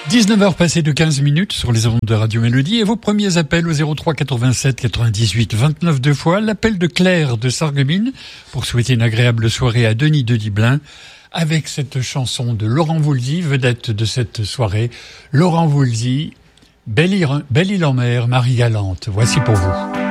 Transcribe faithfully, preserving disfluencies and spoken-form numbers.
dix-neuf heures passées de quinze minutes sur les ondes de Radio Mélodie et vos premiers appels au zéro trois quatre-vingt-sept quatre-vingt-dix-huit vingt-neuf deux fois. L'appel de Claire de Sarreguemines pour souhaiter une agréable soirée à Denis de Diblin avec cette chanson de Laurent Voulzy, vedette de cette soirée. Laurent Voulzy, Belle-Île en mer, Marie Galante. Voici pour vous.